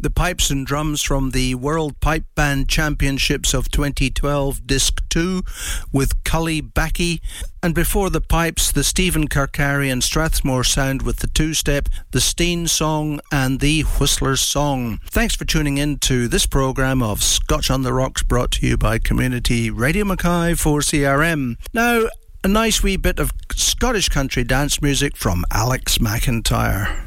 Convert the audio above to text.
the pipes and drums from the World Pipe Band Championships of 2012 Disc 2 with Cully Backey, and before the pipes, the Stephen Kirkarian Strathmore sound with the two-step, the Steen Song and the Whistler's Song. Thanks for tuning in to this programme of Scotch on the Rocks, brought to you by Community Radio Mackay 4CRM. Now, a nice wee bit of Scottish country dance music from Alex McIntyre.